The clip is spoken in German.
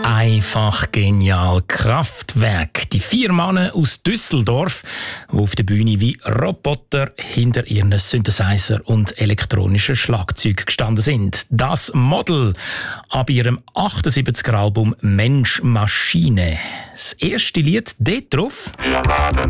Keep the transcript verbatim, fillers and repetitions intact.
Einfach genial. Kraftwerk. Die vier Männer aus Düsseldorf, die auf der Bühne wie Roboter hinter ihren Synthesizer und elektronischen Schlagzeug gestanden sind. Das Model ab ihrem achtundsiebziger Album Mensch Maschine. Das erste Lied dort drauf. Wir laden